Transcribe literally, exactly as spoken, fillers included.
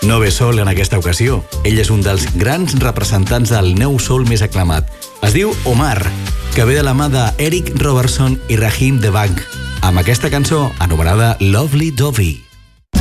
No ve sol en aquesta ocasió. Ell és un dels grans representants del neo soul més aclamat. Es diu Omar, que ve de la mà d'Eric Robertson i Raheem DeVaughn, amb aquesta cançó anomenada Lovely Dovey.